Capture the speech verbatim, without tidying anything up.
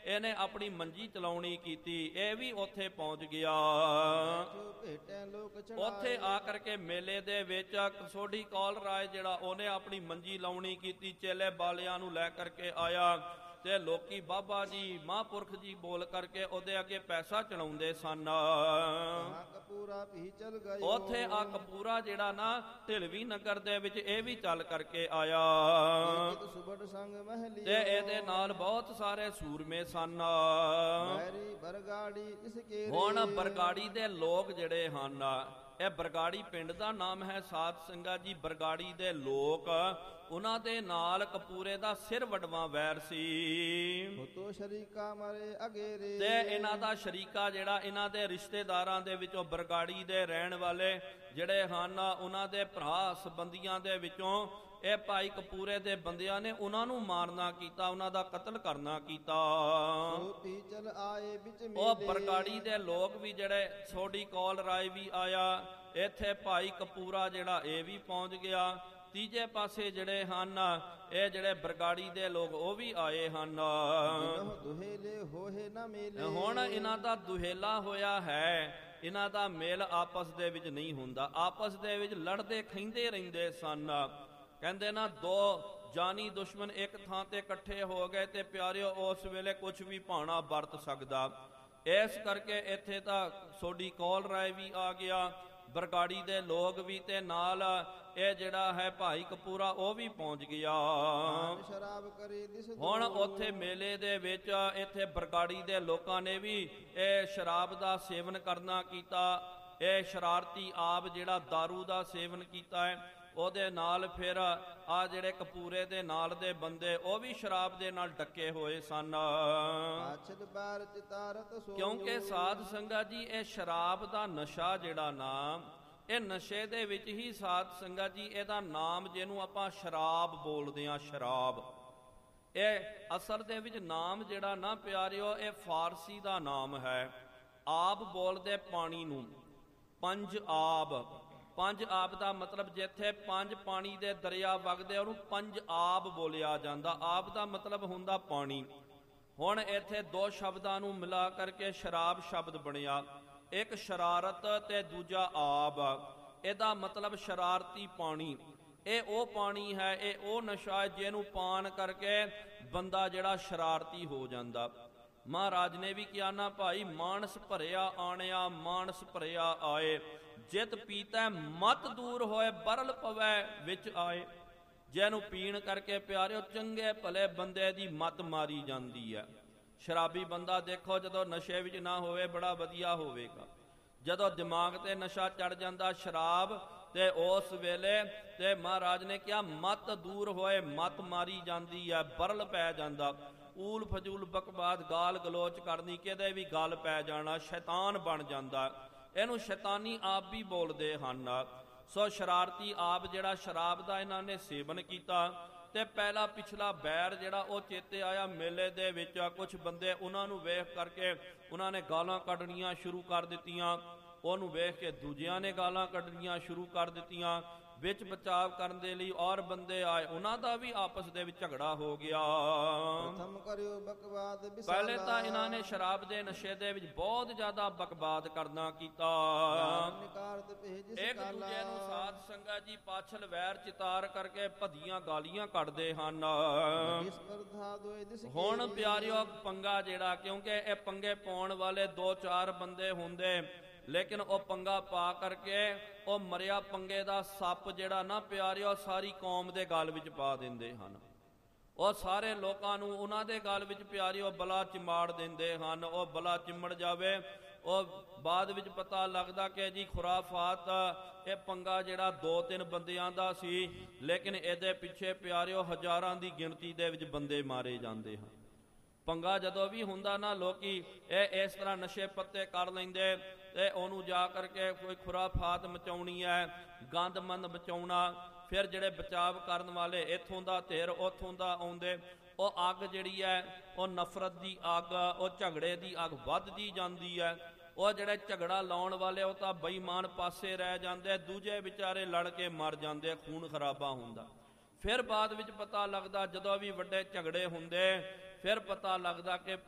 ਇਹਨੇ ਆਪਣੀ ਮੰਜੀ ਚਲਾਉਣੀ ਕੀਤੀ, ਇਹ ਵੀ ਉੱਥੇ ਪਹੁੰਚ ਗਿਆ। ਉੱਥੇ ਆ ਕਰਕੇ ਮੇਲੇ ਦੇ ਵਿੱਚ ਕਸੋਡੀ ਕੌਲ ਰਾਏ ਜਿਹੜਾ ਉਹਨੇ ਆਪਣੀ ਮੰਜੀ ਲਾਉਣੀ ਕੀਤੀ, ਚੇਲੇ ਬਾਲਿਆਂ ਨੂੰ ਲੈ ਕਰਕੇ ਆਇਆ ਤੇ ਲੋਕੀ ਬਾਬਾ ਜੀ ਮਹਾਂਪੁਰਖ ਜੀ ਬੋਲ ਕਰਕੇ ਉਹਦੇ ਅੱਗੇ ਪੈਸਾ ਚੜਾਉਂਦੇ ਸਨ। ਉੱਥੇ ਆ ਕਪੂਰਾ ਜਿਹੜਾ ਨਾ ਢਿਲਵੀ ਨਗਰ ਦੇ ਵਿੱਚ ਇਹ ਵੀ ਚੱਲ ਕਰਕੇ ਆਇਆ ਤੇ ਇਹਦੇ ਨਾਲ ਬਹੁਤ ਸਾਰੇ ਸੂਰਮੇ ਸਨ। ਹੁਣ ਬਰਗਾੜੀ ਦੇ ਲੋਕ ਜਿਹੜੇ ਹਨ, ਇਹ ਬਰਗਾੜੀ ਪਿੰਡ ਦਾ ਨਾਮ ਹੈ ਸਾਧ ਸੰਗਤ ਜੀ। ਬਰਗਾੜੀ ਦੇ ਲੋਕ ਉਹਨਾਂ ਦੇ ਨਾਲ ਕਪੂਰੇ ਦਾ ਸਿਰ ਵਡਵਾ ਵੈਰ ਸੀ ਤੇ ਇਹਨਾਂ ਦਾ ਸ਼ਰੀਕਾ ਜਿਹੜਾ ਇਹਨਾਂ ਦੇ ਰਿਸ਼ਤੇਦਾਰਾਂ ਦੇ ਵਿੱਚੋਂ ਬਰਗਾੜੀ ਦੇ ਰਹਿਣ ਵਾਲੇ ਜਿਹੜੇ ਹਨ, ਉਹਨਾਂ ਦੇ ਭਰਾ ਸੰਬੰਧੀਆਂ ਦੇ ਵਿੱਚੋਂ ਇਹ ਭਾਈ ਕਪੂਰੇ ਦੇ ਬੰਦਿਆਂ ਨੇ ਉਹਨਾਂ ਨੂੰ ਮਾਰਨਾ ਕੀਤਾ, ਉਹਨਾਂ ਦਾ ਕਤਲ ਕਰਨਾ ਕੀਤਾ। ਉਹ ਬਰਗਾੜੀ ਦੇ ਲੋਕ ਵੀ ਜਿਹੜੇ ਸੋਢੀ ਕੌਲ ਰਾਏ ਵੀ ਆਇਆ, ਇੱਥੇ ਭਾਈ ਕਪੂਰਾ ਜਿਹੜਾ ਇਹ ਵੀ ਪਹੁੰਚ ਗਿਆ। ਤੀਜੇ ਪਾਸੇ ਜਿਹੜੇ ਹਨ ਇਹ ਜਿਹੜੇ ਬਰਗਾੜੀ ਦੇ ਲੋਕ ਉਹ ਵੀ ਆਏ ਹਨ। ਹੁਣ ਇਹਨਾਂ ਦਾ ਦੁਹੇਲਾ ਹੋਇਆ ਹੈ, ਇਹਨਾਂ ਦਾ ਮੇਲ ਆਪਸ ਦੇ ਵਿੱਚ ਨਹੀਂ ਹੁੰਦਾ, ਆਪਸ ਦੇ ਵਿੱਚ ਲੜਦੇ ਖਹਿੰਦੇ ਰਹਿੰਦੇ ਸਨ। ਕਹਿੰਦੇ ਨਾ ਦੋ ਜਾਨੀ ਦੁਸ਼ਮਣ ਇੱਕ ਥਾਂ ਤੇ ਇਕੱਠੇ ਹੋ ਗਏ ਤੇ ਪਿਆਰਿਓ ਉਸ ਵੇਲੇ ਕੁਝ ਵੀ ਭਾਣਾ ਵਰਤ ਸਕਦਾ। ਇਸ ਕਰਕੇ ਇੱਥੇ ਤਾਂ ਸੋਢੀ ਕੌਲ ਰਾਏ ਵੀ ਆ ਗਿਆ, ਬਰਗਾੜੀ ਦੇ ਲੋਕ ਵੀ, ਤੇ ਨਾਲ ਇਹ ਜਿਹੜਾ ਹੈ ਭਾਈ ਕਪੂਰਾ ਉਹ ਵੀ ਪਹੁੰਚ ਗਿਆ। ਹੁਣ ਉੱਥੇ ਮੇਲੇ ਦੇ ਵਿੱਚ ਇੱਥੇ ਬਰਗਾੜੀ ਦੇ ਲੋਕਾਂ ਨੇ ਵੀ ਇਹ ਸ਼ਰਾਬ ਦਾ ਸੇਵਨ ਕਰਨਾ ਕੀਤਾ। ਇਹ ਸ਼ਰਾਰਤੀ ਆਪ ਜਿਹੜਾ ਦਾਰੂ ਦਾ ਸੇਵਨ ਕੀਤਾ ਹੈ, ਉਹਦੇ ਨਾਲ ਫਿਰ ਆ ਜਿਹੜੇ ਕਪੂਰੇ ਦੇ ਨਾਲ ਦੇ ਬੰਦੇ ਉਹ ਵੀ ਸ਼ਰਾਬ ਦੇ ਨਾਲ ਡੱਕੇ ਹੋਏ ਸਨ। ਕਿਉਂਕਿ ਸਾਧ ਸੰਗਤ ਜੀ ਇਹ ਸ਼ਰਾਬ ਦਾ ਨਸ਼ਾ ਜਿਹੜਾ ਨਾ, ਇਹ ਨਸ਼ੇ ਦੇ ਵਿੱਚ ਹੀ ਸਾਧ ਸੰਗਤ ਜੀ ਇਹਦਾ ਨਾਮ ਜਿਹਨੂੰ ਆਪਾਂ ਸ਼ਰਾਬ ਬੋਲਦੇ ਹਾਂ, ਸ਼ਰਾਬ, ਇਹ ਅਸਲ ਦੇ ਵਿੱਚ ਨਾਮ ਜਿਹੜਾ ਨਾ ਪਿਆਰਿਓ ਇਹ ਫਾਰਸੀ ਦਾ ਨਾਮ ਹੈ। ਆਬ ਬੋਲਦੇ ਪਾਣੀ ਨੂੰ, ਪੰਜ ਆਬ, ਪੰਜ ਆਬ ਦਾ ਮਤਲਬ ਜਿੱਥੇ ਪੰਜ ਪਾਣੀ ਦੇ ਦਰਿਆ ਵਗਦੇ ਉਹਨੂੰ ਪੰਜ ਆਬ ਬੋਲਿਆ ਜਾਂਦਾ। ਆਬ ਦਾ ਮਤਲਬ ਹੁੰਦਾ ਪਾਣੀ। ਹੁਣ ਇੱਥੇ ਦੋ ਸ਼ਬਦਾਂ ਨੂੰ ਮਿਲਾ ਕਰਕੇ ਸ਼ਰਾਬ ਸ਼ਬਦ ਬਣਿਆ, ਇੱਕ ਸ਼ਰਾਰਤ ਤੇ ਦੂਜਾ ਆਬ। ਇਹਦਾ ਮਤਲਬ ਸ਼ਰਾਰਤੀ ਪਾਣੀ। ਇਹ ਉਹ ਪਾਣੀ ਹੈ, ਇਹ ਉਹ ਨਸ਼ਾ ਜਿਹਨੂੰ ਪਾਨ ਕਰਕੇ ਬੰਦਾ ਜਿਹੜਾ ਸ਼ਰਾਰਤੀ ਹੋ ਜਾਂਦਾ। ਮਹਾਰਾਜ ਨੇ ਵੀ ਕਿਹਾ ਨਾ ਭਾਈ, ਮਾਨਸ ਭਰਿਆ ਆਣਿਆ ਮਾਨਸ ਭਰਿਆ ਆਏ, ਜਿਤ ਪੀਤੈ ਮਤ ਦੂਰ ਹੋਏ ਬਰਲ ਪਵੈ ਵਿੱਚ ਆਏ। ਜਿਹਨੂੰ ਪੀਣ ਕਰਕੇ ਪਿਆਰਿਓ ਚੰਗੇ ਭਲੇ ਬੰਦੇ ਦੀ ਮਤ ਮਾਰੀ ਜਾਂਦੀ ਹੈ। ਸ਼ਰਾਬੀ ਬੰਦਾ ਦੇਖੋ ਜਦੋਂ ਨਸ਼ੇ ਵਿੱਚ ਨਾ ਹੋਵੇ ਬੜਾ ਵਧੀਆ ਹੋਵੇਗਾ, ਜਦੋਂ ਦਿਮਾਗ ਤੇ ਨਸ਼ਾ ਚੜ ਜਾਂਦਾ ਸ਼ਰਾਬ ਤੇ ਉਸ ਵੇਲੇ ਤੇ ਮਹਾਰਾਜ ਨੇ ਕਿਹਾ ਮਤ ਦੂਰ ਹੋਏ, ਮਤ ਮਾਰੀ ਜਾਂਦੀ ਹੈ, ਬਰਲ ਪੈ ਜਾਂਦਾ। ਊਲ ਫਜੂਲ ਬਕਵਾਦ ਗਾਲ ਗਲੋਚ ਕਰਨੀ, ਕਿਤੇ ਵੀ ਗੱਲ ਪੈ ਜਾਣਾ, ਸ਼ੈਤਾਨ ਬਣ ਜਾਂਦਾ। ਇਹਨੂੰ ਸ਼ੈਤਾਨੀ ਆਪ ਵੀ ਬੋਲਦੇ ਹਨ। ਸੋ ਸ਼ਰਾਰਤੀ ਆਪ ਜਿਹੜਾ ਸ਼ਰਾਬ ਦਾ ਇਹਨਾਂ ਨੇ ਸੇਵਨ ਕੀਤਾ ਤੇ ਪਹਿਲਾ ਪਿਛਲਾ ਬੈਰ ਜਿਹੜਾ ਉਹ ਚੇਤੇ ਆਇਆ। ਮੇਲੇ ਦੇ ਵਿੱਚ ਕੁਝ ਬੰਦੇ ਉਹਨਾਂ ਨੂੰ ਵੇਖ ਕਰਕੇ ਉਹਨਾਂ ਨੇ ਗਾਲਾਂ ਕੱਢਣੀਆਂ ਸ਼ੁਰੂ ਕਰ ਦਿੱਤੀਆਂ, ਉਹਨੂੰ ਵੇਖ ਕੇ ਦੂਜਿਆਂ ਨੇ ਗਾਲਾਂ ਕੱਢਣੀਆਂ ਸ਼ੁਰੂ ਕਰ ਦਿੱਤੀਆਂ। ਵਿੱਚ ਬਚਾਅ ਕਰਨ ਦੇ ਲਈ ਔਰ ਬੰਦੇ ਆਏ, ਉਹਨਾਂ ਦਾ ਵੀ ਆਪਸ ਦੇ ਵਿੱਚ ਝਗੜਾ ਹੋ ਗਿਆ। ਪਹਿਲੇ ਤਾਂ ਇਹਨਾਂ ਨੇ ਸ਼ਰਾਬ ਦੇ ਨਸ਼ੇ ਦੇ ਵਿੱਚ ਬਹੁਤ ਜ਼ਿਆਦਾ ਬਕਵਾਦ ਕਰਨਾ ਕੀਤਾ। ਇੱਕ ਦੂਜੇ ਨੂੰ ਸਾਧ ਸੰਗਤ ਜੀ ਪਾਛਲ ਵੈਰ ਚਿਤਾਰ ਕਰਕੇ ਭੱਦੀਆਂ ਗਾਲੀਆਂ ਕੱਢਦੇ ਹਨ। ਹੁਣ ਪਿਆਰਿਓ ਪੰਗਾ ਜਿਹੜਾ, ਕਿਉਂਕਿ ਇਹ ਪੰਗੇ ਪਾਉਣ ਵਾਲੇ ਦੋ ਚਾਰ ਬੰਦੇ ਹੁੰਦੇ, ਲੇਕਿਨ ਉਹ ਪੰਗਾ ਪਾ ਕਰਕੇ ਉਹ ਮਰਿਆ ਪੰਗੇ ਦਾ ਸੱਪ ਜਿਹੜਾ ਨਾ ਪਿਆਰਿਓ ਸਾਰੀ ਕੌਮ ਦੇ ਗਲ ਵਿੱਚ ਪਾ ਦਿੰਦੇ ਹਨ। ਉਹ ਸਾਰੇ ਲੋਕਾਂ ਨੂੰ ਉਹਨਾਂ ਦੇ ਗਲ ਵਿੱਚ ਪਿਆਰਿਓ ਬਲਾ ਚਿਮਾੜ ਦਿੰਦੇ ਹਨ। ਉਹ ਬਲਾ ਚਿਮੜ ਜਾਵੇ, ਉਹ ਬਾਅਦ ਵਿੱਚ ਪਤਾ ਲੱਗਦਾ ਕਿ ਜੀ ਖੁਰਾਫਾਤ, ਇਹ ਪੰਗਾ ਜਿਹੜਾ ਦੋ ਤਿੰਨ ਬੰਦਿਆਂ ਦਾ ਸੀ, ਲੇਕਿਨ ਇਹਦੇ ਪਿੱਛੇ ਪਿਆਰਿਓ ਹਜ਼ਾਰਾਂ ਦੀ ਗਿਣਤੀ ਦੇ ਵਿੱਚ ਬੰਦੇ ਮਾਰੇ ਜਾਂਦੇ ਹਨ। ਪੰਗਾ ਜਦੋਂ ਵੀ ਹੁੰਦਾ ਨਾ ਲੋਕੀ ਇਹ ਇਸ ਤਰ੍ਹਾਂ ਨਸ਼ੇ ਪੱਤੇ ਕਰ ਲੈਂਦੇ ਤੇ ਉਹਨੂੰ ਜਾ ਕਰਕੇ ਕੋਈ ਖੁਰਾਫਾਤ ਮਚਾਉਣੀ ਹੈ, ਗੰਦ ਮੰਦ ਮਚਾਉਣਾ। ਫਿਰ ਜਿਹੜੇ ਬਚਾਵ ਕਰਨ ਵਾਲੇ ਇੱਥੋਂ ਦਾ ਧਿਰ ਉੱਥੋਂ ਦਾ ਆਉਂਦੇ, ਉਹ ਅੱਗ ਜਿਹੜੀ ਹੈ ਉਹ ਨਫ਼ਰਤ ਦੀ ਅੱਗ, ਉਹ ਝਗੜੇ ਦੀ ਅੱਗ ਵੱਧਦੀ ਜਾਂਦੀ ਹੈ। ਉਹ ਜਿਹੜੇ ਝਗੜਾ ਲਾਉਣ ਵਾਲੇ ਉਹ ਤਾਂ ਬੇਈਮਾਨ ਪਾਸੇ ਰਹਿ ਜਾਂਦੇ, ਦੂਜੇ ਵਿਚਾਰੇ ਲੜ ਕੇ ਮਰ ਜਾਂਦੇ, ਖੂਨ ਖਰਾਬਾ ਹੁੰਦਾ। ਫਿਰ ਬਾਅਦ ਵਿੱਚ ਪਤਾ ਲੱਗਦਾ ਜਦੋਂ ਵੀ ਵੱਡੇ ਝਗੜੇ ਹੁੰਦੇ, ਫਿਰ ਪਤਾ ਲੱਗਦਾ ਕਿ